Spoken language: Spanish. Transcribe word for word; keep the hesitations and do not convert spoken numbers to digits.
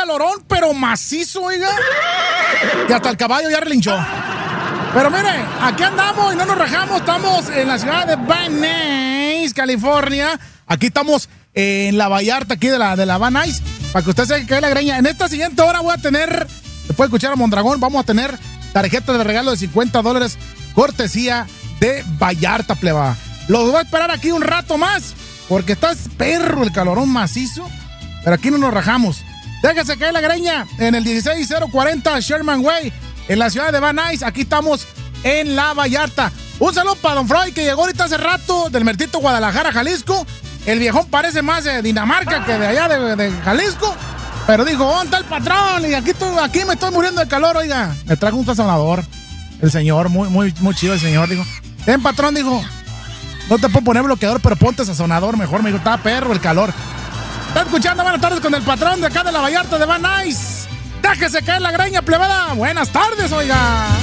calorón, pero macizo, oiga. Y hasta el caballo ya relinchó. Pero mire, aquí andamos y no nos rajamos. Estamos en la ciudad de Van Nuys, California. Aquí estamos en la Vallarta, aquí de la, de la Van Nuys, para que usted se quede la greña. En esta siguiente hora voy a tener, después de escuchar a Mondragón, vamos a tener tarjeta de regalo de cincuenta dólares, cortesía de Vallarta, pleba. Los voy a esperar aquí un rato más, porque está perro el calorón macizo, pero aquí no nos rajamos. Déjese caer la greña en el dieciséis cero cuarenta Sherman Way, en la ciudad de Van Nuys. Aquí estamos en la Vallarta. Un saludo para Don Freud, que llegó ahorita hace rato del Mertito, Guadalajara, Jalisco. El viejón parece más de Dinamarca que de allá de, de Jalisco. Pero dijo, ¿dónde está el patrón? Y aquí, estoy, aquí me estoy muriendo de calor, oiga. Me trajo un sazonador. El señor, muy, muy, muy chido el señor, dijo. Ten, patrón, dijo. No te puedo poner bloqueador, pero ponte sazonador mejor. Me dijo, está perro el calor. Está escuchando Buenas Tardes con el patrón de acá de la Vallarta de Van Nuys. Déjese caer la greña, plebada. Buenas tardes, oiga.